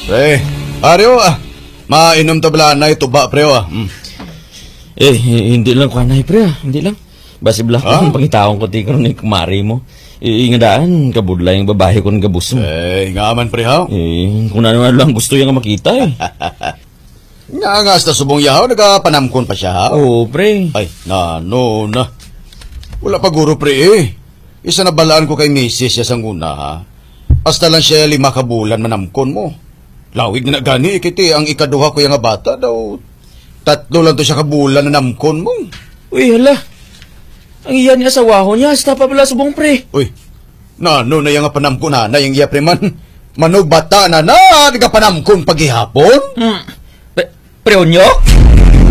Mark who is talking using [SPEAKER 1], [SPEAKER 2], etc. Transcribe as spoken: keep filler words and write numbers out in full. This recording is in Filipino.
[SPEAKER 1] Pre, Aryo ah. Mainom tabla na ito ba, pre ah. Mm.
[SPEAKER 2] Eh, hindi lang ko anay, pre ah. Hindi lang. Basi blah ko
[SPEAKER 1] Ah?
[SPEAKER 2] ang pangitaon ko ti karon ni kumari mo. Eh, ingadaan, kabudla yung babae ko ng gabus mo.
[SPEAKER 1] Eh, nga man, pre ha.
[SPEAKER 2] Eh, kung ano lang gusto yung makita eh.
[SPEAKER 1] Nga nga sa subong yahaw, nagapanamkon pa siya ha.
[SPEAKER 2] Oo, pre.
[SPEAKER 1] Ay, na, no, na. Wala pa guro, pre eh. Isa na balaan ko kay misis siya sang una ha. Hasta lang siya lima ka bulan manamkon mo. Lawig na gani, ikiti, ang ikaduha ko yung nga bata daw. Tatlo lang to siya kabulan na namkon mo.
[SPEAKER 2] Uy, hala. Ang iyan niya sa waho niya, hasta pa pala subong, pre.
[SPEAKER 1] Uy, na, no, na yung nga panamkon na, na yung iya pre man. Manog bata na na, nagapanamkon paghihapon.
[SPEAKER 2] Hmm. Pre, pre, onyok?